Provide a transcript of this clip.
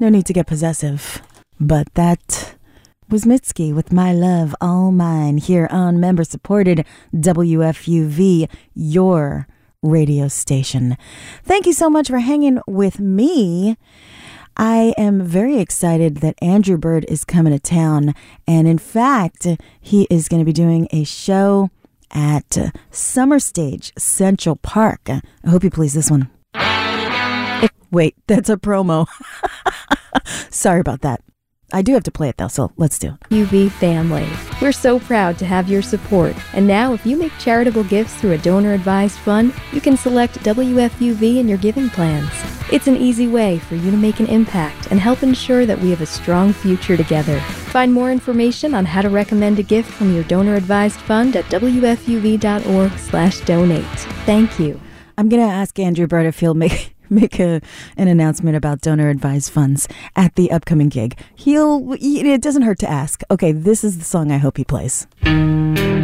No need to get possessive. But that was Mitski with My Love All Mine here on member-supported WFUV, your radio station. Thank you so much for hanging with me. I am very excited that Andrew Bird is coming to town, and in fact, he is going to be doing a show at Summer Stage Central Park. I hope you please this one. Wait, that's a promo. Sorry about that. I do have to play it though, so let's do it. UV family, we're so proud to have your support. And now if you make charitable gifts through a donor-advised fund, you can select WFUV in your giving plans. It's an easy way for you to make an impact and help ensure that we have a strong future together. Find more information on how to recommend a gift from your donor-advised fund at wfuv.org/donate. Thank you. I'm going to ask Andrew Bird if he'll make an announcement about donor-advised funds at the upcoming gig. It doesn't hurt to ask. Okay, this is the song I hope he plays.